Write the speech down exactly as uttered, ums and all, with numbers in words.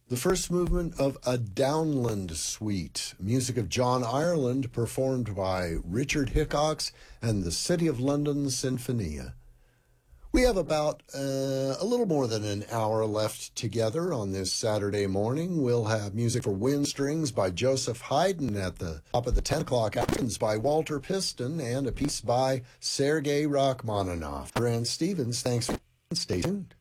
The first movement of a Downland Suite, music of John Ireland, performed by Richard Hickox and the City of London Sinfonia. We have about uh, a little more than an hour left together on this Saturday morning. We'll have music for wind strings by Joseph Haydn at the top of the ten o'clock hours by Walter Piston and a piece by Sergei Rachmaninoff. Grant Stevens, thanks for stay tuned.